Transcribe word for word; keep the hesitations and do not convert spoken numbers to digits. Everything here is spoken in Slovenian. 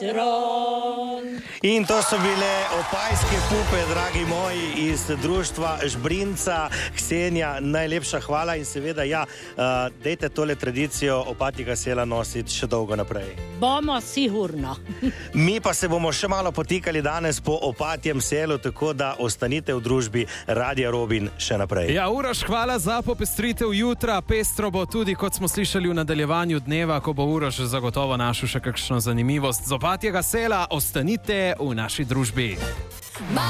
In to so bile opajske pupe, dragi moji, iz društva Žbrinca. Ksenija, najlepša hvala in seveda, ja, uh, dejte tole tradicijo opatjega sela nositi še dolgo naprej. Bomo sigurno. Mi pa se bomo še malo potikali danes po opatjem selu, tako da ostanite v družbi Radia Robin še naprej. Ja, Uroš, hvala za popestritev jutra. Pestro bo tudi, kot smo slišali v nadaljevanju dneva, ko bo Uroš zagotovo našel še kakšno zanimivost z opatjega sela. Ostanite v naši družbi.